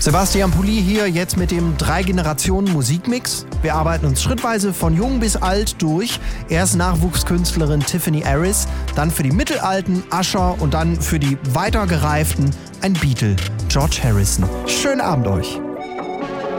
Sebastian Pulli hier jetzt mit dem 3-Generationen-Musikmix. Wir arbeiten uns schrittweise von jung bis alt durch. Erst Nachwuchskünstlerin Tiffany Harris, dann für die Mittelalten Usher und dann für die weitergereiften ein Beatle, George Harrison. Schönen Abend euch.